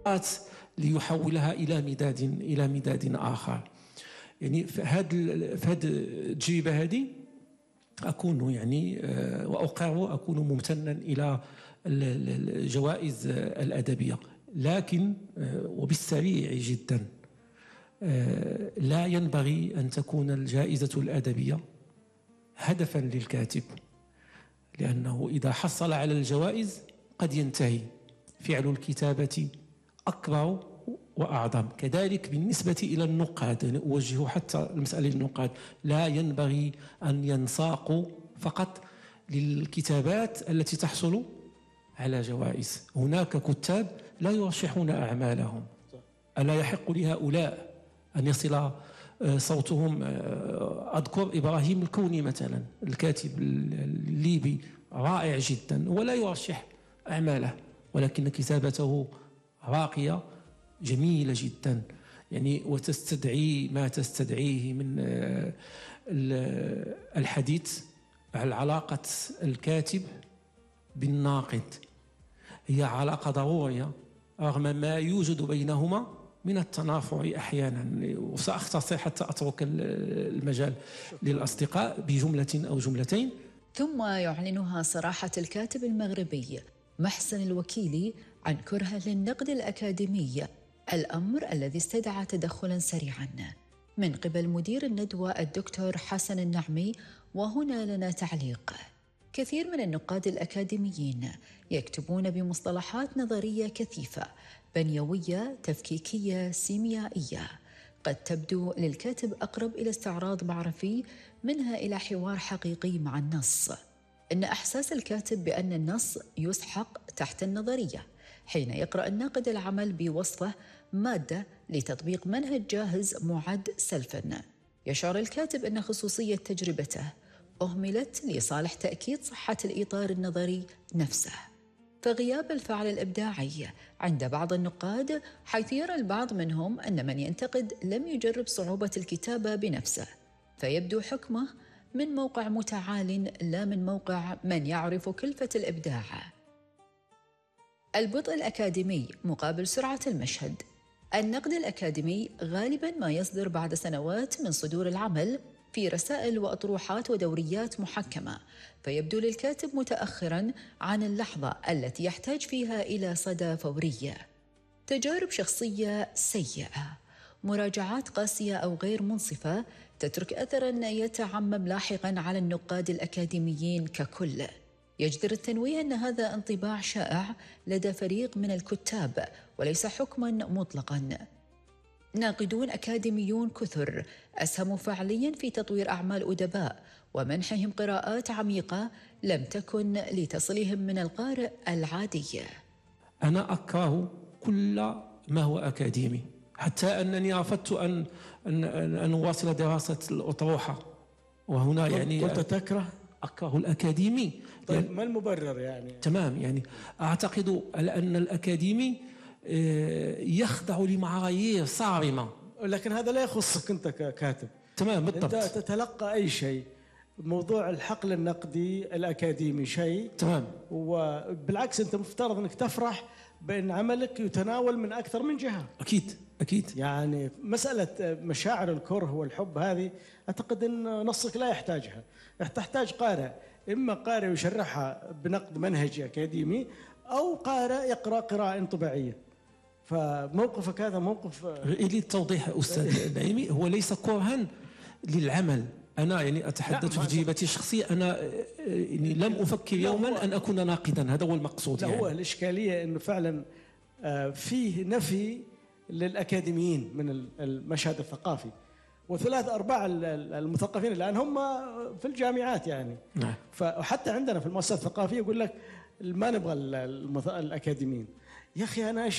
ليحولها إلى مداد آخر. يعني في هذه التجربة هذه أكون يعني وأقر أكون ممتنا إلى الجوائز الأدبية، لكن وبالسريع جدا لا ينبغي أن تكون الجائزة الأدبية هدفا للكاتب، لأنه إذا حصل على الجوائز قد ينتهي فعل الكتابة أكبر وأعظم. كذلك بالنسبة إلى النقاد، يعني أوجه حتى المسألة للنقاد، لا ينبغي أن ينساقوا فقط للكتابات التي تحصل على جوائز. هناك كتاب لا يرشحون أعمالهم، ألا يحق لهؤلاء أن يصل صوتهم؟ أذكر إبراهيم الكوني مثلا، الكاتب الليبي رائع جدا ولا يرشح أعماله، ولكن كتابته راقية جميلة جدا، يعني وتستدعي ما تستدعيه من الحديث عن علاقة الكاتب بالناقد. هي علاقة ضرورية رغم ما يوجد بينهما من التنافع أحيانا، وسأختصر حتى أترك المجال للأصدقاء بجملة أو جملتين. ثم يعلنها صراحة الكاتب المغربي محسن الوكيلي عن كرهه للنقد الأكاديمي، الأمر الذي استدعى تدخلا سريعا من قبل مدير الندوة الدكتور حسن النعمي. وهنا لنا تعليق: كثير من النقاد الأكاديميين يكتبون بمصطلحات نظرية كثيفة، بنيوية، تفكيكية، سيميائية، قد تبدو للكاتب أقرب إلى استعراض معرفي منها إلى حوار حقيقي مع النص. إن إحساس الكاتب بأن النص يسحق تحت النظرية حين يقرأ الناقد العمل بوصفه مادة لتطبيق منهج جاهز معد سلفاً. يشعر الكاتب أن خصوصية تجربته أهملت لصالح تأكيد صحة الإطار النظري نفسه. فغياب الفعل الإبداعي عند بعض النقاد، حيث يرى البعض منهم أن من ينتقد لم يجرب صعوبة الكتابة بنفسه، فيبدو حكمه من موقع متعال لا من موقع من يعرف كلفة الإبداع. البطء الأكاديمي مقابل سرعة المشهد. النقد الأكاديمي غالباً ما يصدر بعد سنوات من صدور العمل في رسائل وأطروحات ودوريات محكمة، فيبدو للكاتب متأخراً عن اللحظة التي يحتاج فيها إلى صدى فوري. تجارب شخصية سيئة، مراجعات قاسية أو غير منصفة تترك أثراً يتعمم لاحقاً على النقاد الأكاديميين ككل. يجدر التنويه أن هذا انطباع شائع لدى فريق من الكتاب وليس حكماً مطلقاً. ناقدون أكاديميون كثر أسهموا فعلياً في تطوير أعمال أدباء ومنحهم قراءات عميقة لم تكن لتصلهم من القارئ العادي. أنا أكره كل ما هو أكاديمي، حتى أنني رفضت أن أواصل دراسة الأطروحة. وهنا يعني قلت تكره؟ أكره الأكاديمي. طيب يعني ما المبرر يعني؟ تمام، يعني أعتقد أن الأكاديمي يخضع لمعايير صارمة، لكن هذا لا يخصك أنت ككاتب. تمام بالضبط. أنت تتلقى أي شيء. موضوع الحقل النقدي الأكاديمي شيء، تمام، وبالعكس أنت مفترض أنك تفرح بأن عملك يتناول من أكثر من جهة. أكيد أكيد. يعني مسألة مشاعر الكره والحب هذه أعتقد أن نصك لا يحتاجها. تحتاج قارئ، إما قارئ يشرحها بنقد منهجي أكاديمي، أو قارئ يقرأ قراءة انطباعية. فموقفك هذا موقف إلي التوضيح أستاذ نعيمي، هو ليس كرها للعمل. أنا يعني أتحدث في تجربتي الشخصية، أنا يعني لم أفكر يوما أن أكون ناقدا، هذا هو المقصود. يعني هو الإشكالية أنه فعلا فيه نفي للأكاديميين من المشهد الثقافي، وثلاث أرباع المثقفين الآن هم في الجامعات يعني. نعم. فحتى عندنا في المؤسسات الثقافية يقول لك ما نبغى الأكاديميين. يا أخي أنا